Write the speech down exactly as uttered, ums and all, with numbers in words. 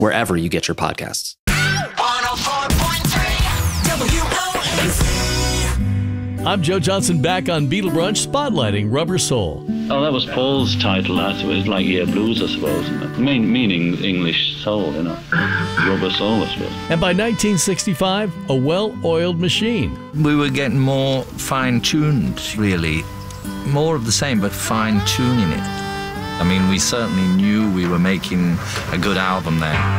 wherever you get your podcasts. I'm Joe Johnson, back on Beatle Brunch, spotlighting Rubber Soul. Oh, that was Paul's title. That was like, yeah, blues, I suppose. Mean, meaning English soul, you know. Rubber soul, I suppose. And by nineteen sixty-five, a well-oiled machine. We were getting more fine-tuned, really. More of the same, but fine-tuning it. I mean, we certainly knew we were making a good album there.